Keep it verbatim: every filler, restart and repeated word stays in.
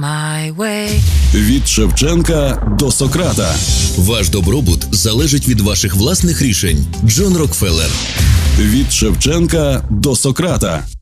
my way. Від Шевченка до Сократа. Ваш добробут залежить від ваших власних рішень. Джон Рокфеллер. Від Шевченка до Сократа.